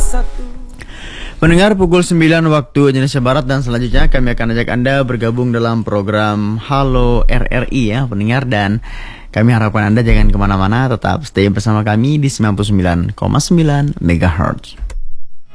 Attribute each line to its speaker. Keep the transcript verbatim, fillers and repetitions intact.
Speaker 1: Pendengar, pukul sembilan waktu Indonesia Barat dan selanjutnya kami akan ajak Anda bergabung dalam program Halo R R I ya pendengar, dan kami harapkan Anda jangan kemana-mana, tetap stay bersama kami di sembilan puluh sembilan koma sembilan megahertz.